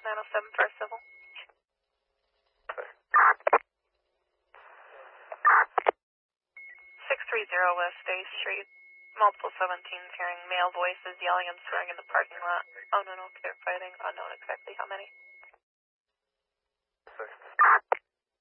907 for civil. 630 West A Street. Multiple 17s hearing male voices yelling and swearing in the parking lot. Oh, no, they're fighting. Unknown exactly how many.